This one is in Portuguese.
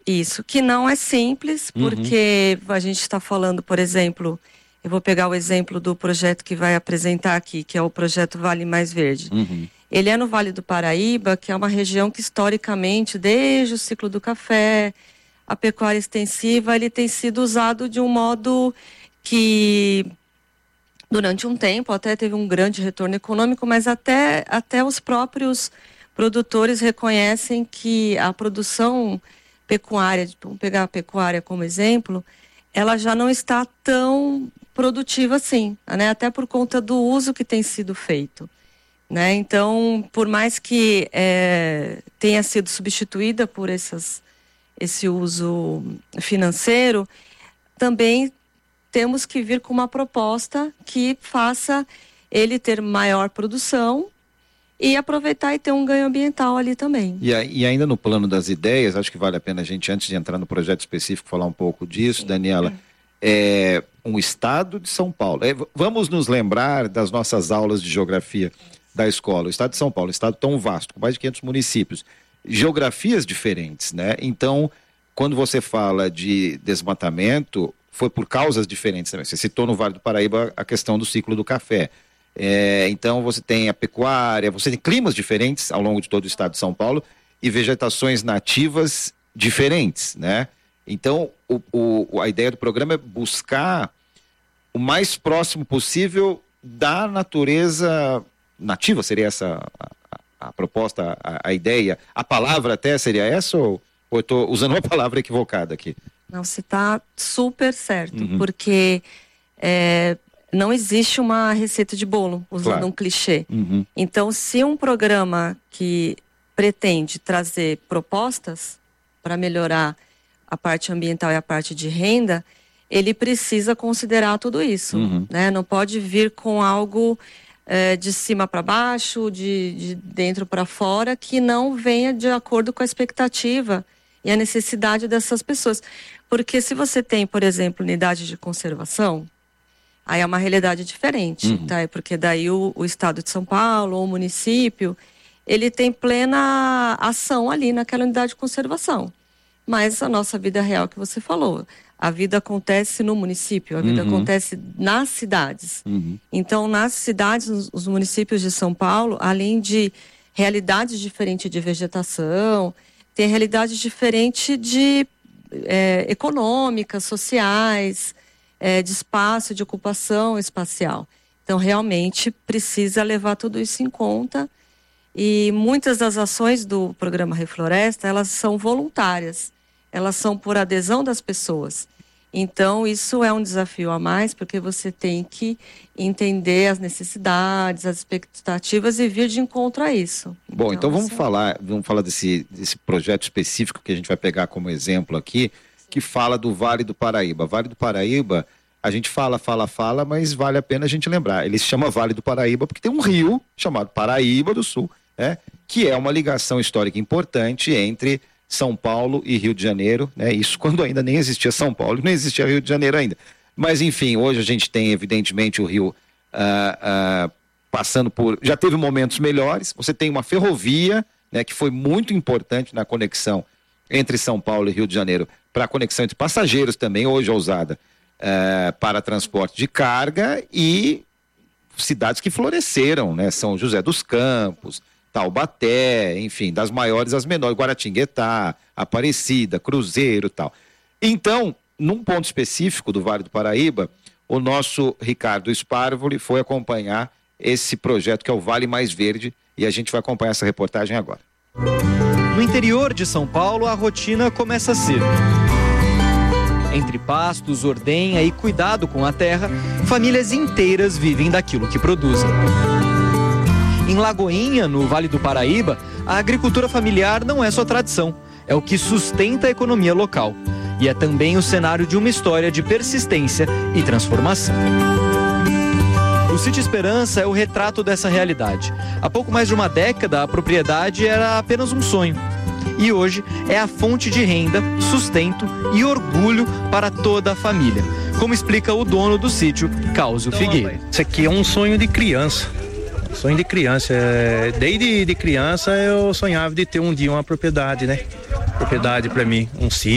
Isso, que não é simples, porque a gente está falando, por exemplo, eu vou pegar o exemplo do projeto que vai apresentar aqui, que é o projeto Vale Mais Verde. Ele é no Vale do Paraíba, que é uma região que historicamente, desde o ciclo do café, a pecuária extensiva, ele tem sido usado de um modo que, durante um tempo, até teve um grande retorno econômico, mas até os próprios produtores reconhecem que a produção pecuária, vamos pegar a pecuária como exemplo, ela já não está tão produtiva assim, né? Até por conta do uso que tem sido feito, né? Então, por mais que tenha sido substituída por esse uso financeiro, também temos que vir com uma proposta que faça ele ter maior produção e aproveitar e ter um ganho ambiental ali também. E ainda no plano das ideias, acho que vale a pena a gente, antes de entrar no projeto específico, falar um pouco disso, Daniela, um estado de São Paulo. Vamos nos lembrar das nossas aulas de geografia da escola. O estado de São Paulo, um estado tão vasto, com mais de 500 municípios, geografias diferentes, né? Então, quando você fala de desmatamento, foi por causas diferentes também. Você citou no Vale do Paraíba a questão do ciclo do café. Então você tem a pecuária, você tem climas diferentes ao longo de todo o estado de São Paulo e vegetações nativas diferentes, né? Então a ideia do programa é buscar o mais próximo possível da natureza nativa. Seria essa a proposta, a ideia? A palavra até seria essa ou eu estou usando uma palavra equivocada aqui? Não, você está super certo, porque não existe uma receita de bolo, usando um clichê. Então, se um programa que pretende trazer propostas para melhorar a parte ambiental e a parte de renda, ele precisa considerar tudo isso, né? Não pode vir com algo de cima para baixo, de dentro para fora, que não venha de acordo com a expectativa e a necessidade dessas pessoas. Porque se você tem, por exemplo, unidade de conservação, aí é uma realidade diferente, tá? Porque daí o estado de São Paulo, ou o município, ele tem plena ação ali naquela unidade de conservação. Mas a nossa vida real que você falou, a vida acontece no município, a vida acontece nas cidades. Então, nas cidades, os municípios de São Paulo, além de realidades diferentes de vegetação, tem realidades diferentes de econômicas, sociais, de espaço, de ocupação espacial. Então, realmente, precisa levar tudo isso em conta. E muitas das ações do programa Refloresta, elas são voluntárias. Elas são por adesão das pessoas. Então, isso é um desafio a mais, porque você tem que entender as necessidades, as expectativas e vir de encontro a isso. Bom, então vamos falar desse projeto específico que a gente vai pegar como exemplo aqui, que fala do Vale do Paraíba. Vale do Paraíba, a gente fala, mas vale a pena a gente lembrar. Ele se chama Vale do Paraíba porque tem um rio chamado Paraíba do Sul, né? Que é uma ligação histórica importante entre São Paulo e Rio de Janeiro, né? Isso quando ainda nem existia São Paulo, nem existia Rio de Janeiro ainda. Mas enfim, hoje a gente tem evidentemente o rio passando por... Já teve momentos melhores, você tem uma ferrovia, né, que foi muito importante na conexão entre São Paulo e Rio de Janeiro, para a conexão entre passageiros também, hoje é usada para transporte de carga, e cidades que floresceram, né? São José dos Campos, Taubaté, enfim, das maiores às menores, Guaratinguetá, Aparecida, Cruzeiro e tal. Então, num ponto específico do Vale do Paraíba, o nosso Ricardo Sparvoli foi acompanhar esse projeto que é o Vale Mais Verde, e a gente vai acompanhar essa reportagem agora. No interior de São Paulo, a rotina começa cedo. Entre pastos, ordenha e cuidado com a terra, famílias inteiras vivem daquilo que produzem. Em Lagoinha, no Vale do Paraíba, a agricultura familiar não é só tradição, é o que sustenta a economia local. E é também o cenário de uma história de persistência e transformação. O Sítio Esperança é o retrato dessa realidade. Há pouco mais de uma década, a propriedade era apenas um sonho. E hoje é a fonte de renda, sustento e orgulho para toda a família. Como explica o dono do sítio, Cáusio Figueiredo. Isso aqui é um sonho de criança. Sonho de criança. Desde criança eu sonhava de ter um dia uma propriedade, né? Propriedade para mim, um sítio.